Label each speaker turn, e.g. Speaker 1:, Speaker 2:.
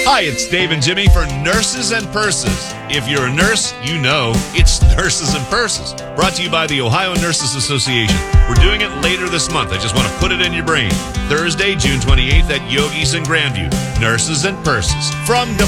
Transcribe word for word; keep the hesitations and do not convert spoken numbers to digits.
Speaker 1: Hi, it's Dave and Jimmy for Nurses and Purses. If you're a nurse, you know it's Nurses and Purses. Brought to you by the Ohio Nurses Association. We're doing it later this month. I just want to put it in your brain. Thursday, June twenty-eighth at Yogi's in Grandview. Nurses and Purses. From